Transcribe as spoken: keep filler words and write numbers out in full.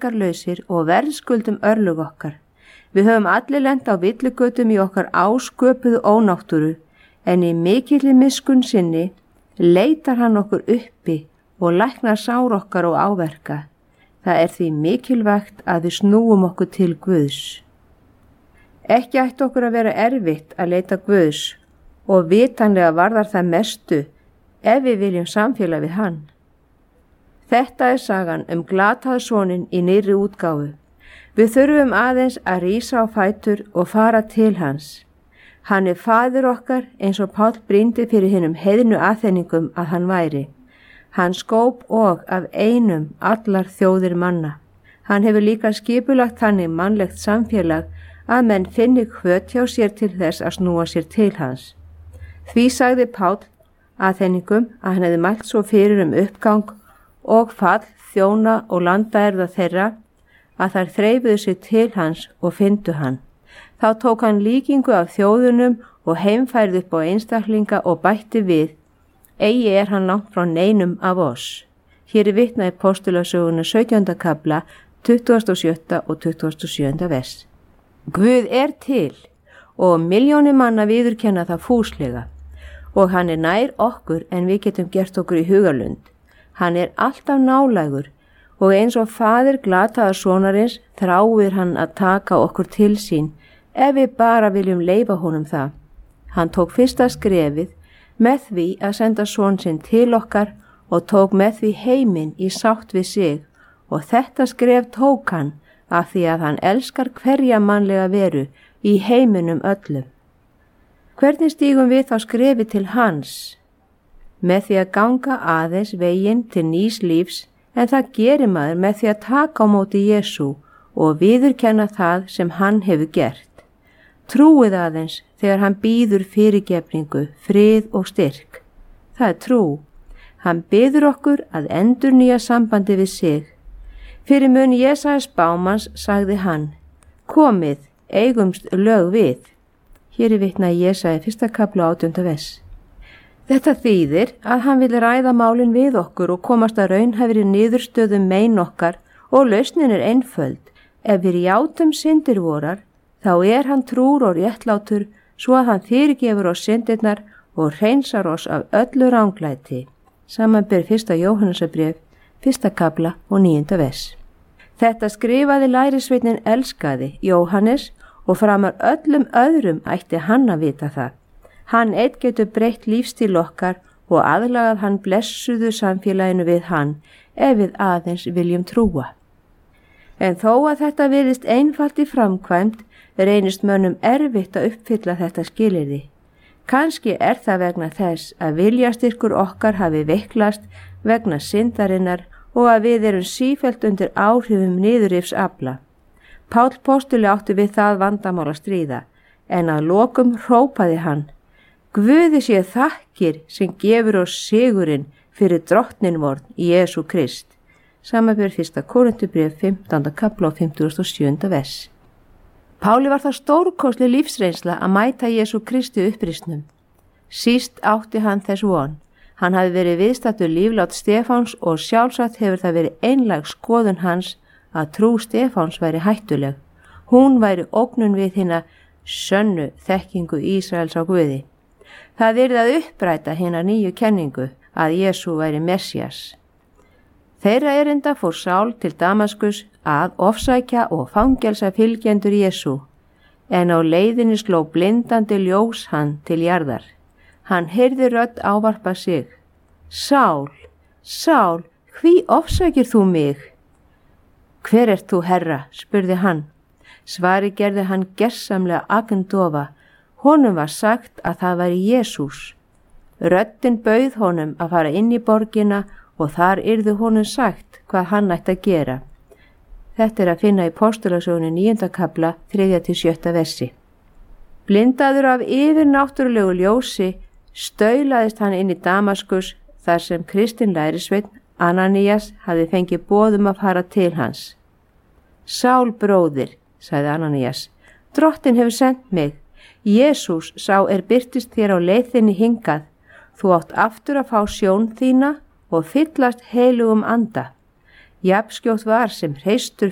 makarlausir og verðskuldum örlög okkar. Við höfum allir lent á villigötum í okkar ásköpuðu ónáttúru, en í mikilli miskunn sinni leitar hann okkur uppi og læknar sár okkar og áverka. Það er því mikilvægt að við snúum okkur til Guðs. Ekki ætti okkur að vera erfitt að leita Guðs og vitanlega varðar það mestu ef við viljum samfélag við hann. Þetta er sagan um glataðsoninn í nýrri útgáfu. Við þurfum aðeins að rísa á fætur og fara til hans. Hann er faðir okkar eins og Páll brýndi fyrir hinum heiðnu aðþenningum að hann væri. Hann skóp og af einum allar þjóðir manna. Hann hefur líka skipulagt þannig mannlegt samfélag að menn finni hvöt hjá sér til þess að snúa sér til hans. Því sagði Páll aðþenningum að hann hefði mælt svo fyrir um uppgang og fall þjóna og landaerða þeirra að þær þreifuðu sig til hans og fyndu hann. Þá tók hann líkingu af þjóðunum og heimfærði upp á einstaklinga og bætti við: eigi er hann langt frá neinum af oss. Hér er vitnað í Postulasöguna sautjánda kafla, tuttugasta og sjötta og tuttugasta og sjöunda vers. Guð er til og milljónir manna viðurkenna það fúslega og hann er nær okkur en við getum gert okkur í hugarlund. Hann er alltaf nálægur og eins og faðir glataða sonarins þráir hann að taka okkur til sín ef við bara viljum leyfa honum það. Hann tók fyrsta skrefið með því að senda son sinn til okkar og tók með því heiminn í sátt við sig og þetta skref tók hann af því að hann elskar hverja mannlega veru í heiminum öllum. Hvernig stígum við þá skrefi til hans? Með því að ganga aðeins veginn til nýs lífs, en það gerir maður með því að taka á móti Jesú og viðurkenna það sem hann hefur gert. Trúið aðeins þegar hann býður fyrirgefningu, frið og styrk. Það er trú. Hann biður okkur að endurnýja sambandi við sig. Fyrir mun Jesaja spámanns sagði hann: komið, eigumst lög við. Hér er vitnað í Jesaja fyrsta kafla átjánda vers. Þetta þýðir að hann vil ræða málin við okkur og komast að raunhæfri niðurstöðum mein okkar og lausnin er einföld. Ef við játum syndir vorar, þá er hann trúr og réttlátur svo að hann fyrirgefur oss syndirnar og hreinsar oss af öllu ranglæti. Samanber fyrsta Jóhannesarbréf, fyrsta kafla og níunda vers. Þetta skrifaði lærisveitnin elskaði Jóhannes og framar öllum öðrum ætti hann að vita það. Hann eitt getur breytt lífstíl okkar og aðlagað hann blessuðu samfélaginu við hann ef við aðeins viljum trúa. En þó að þetta virðist einfalt í framkvæmd, reynist mönnum erfitt að uppfylla þetta skilyrði. Kannski er það vegna þess að viljastyrkur okkar hafi veiklast vegna syndarinnar og að við erum sífellt undir áhrifum niðurrifs afla. Páll postuli átti við það vandamál að stríða, en að lokum hrópaði hann: Guði sé þakkir sem gefur oss sigurinn fyrir drottnin vorn Jesú Krist. Samanber fyrsta Korinthubréf fimmtánda kafla og fimmtugasta og sjöunda vers. Páli var það stórkostleg lífsreynsla að mæta Jesú Kristi upprisnum. Síst átti hann þess von. Hann hafi verið viðstaddur líflát Stefáns og sjálfsagt hefur það verið einlæg skoðun hans að trú Stefáns væri hættuleg. Hún væri ógnun við hina sönnu þekkingu Ísraels á Guði. Það yrði að uppræta hina nýju kenningu að Jesú væri Messías. Þeirra erinda fór Sál til Damaskus að ofsækja og fangelsa fylgjendur Jesú, en á leiðinni sló blindandi ljós hann til jarðar. Hann heyrði rödd ávarpa sig: Sál, Sál, hví ofsækir þú mig? Hver ert þú, Herra? Spurði hann. Svari gerði hann gersamlega agndofa. Honum var sagt að það væri Jesús. Röddin bauð honum að fara inn í borgina og þar yrði honum sagt hvað hann ætti að gera. Þetta er að finna í Postulasögunni níunda kafla, þriðja til sjötta versi. Blindaður af yfirnáttúrulegu ljósi staulaðist hann inn í Damaskus þar sem kristinn lærisveinn Ananías hafði fengið boðum að fara til hans. Sál bróðir, sagði Ananías, Drottinn hefur sendt mig. Jesús sá er birtist þér á leiðinni hingað. Þú átt aftur að fá sjón þína og fyllast heilugum anda. Jafnskjótt var sem hreistur